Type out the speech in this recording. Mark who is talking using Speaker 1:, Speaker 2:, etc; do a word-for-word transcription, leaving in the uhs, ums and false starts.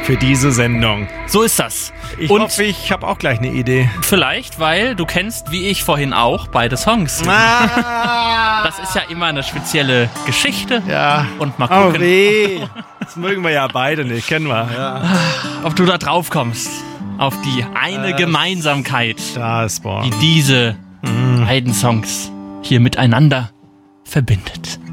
Speaker 1: für diese Sendung.
Speaker 2: So ist das.
Speaker 1: Ich
Speaker 2: Und
Speaker 1: hoffe, ich habe auch gleich eine Idee.
Speaker 2: vielleicht, weil du kennst, wie ich vorhin auch, beide Songs.
Speaker 1: Ah,
Speaker 2: Das ist ja immer eine spezielle Geschichte.
Speaker 1: ja.
Speaker 2: Und mal
Speaker 1: Oh
Speaker 2: gucken,
Speaker 1: weh. Das mögen wir ja beide nicht, kennen wir. Ja.
Speaker 2: ob du da drauf kommst. Auf die eine
Speaker 1: Äh,
Speaker 2: Gemeinsamkeit,
Speaker 1: Das, boah.
Speaker 2: die diese beiden Songs hier miteinander verbindet.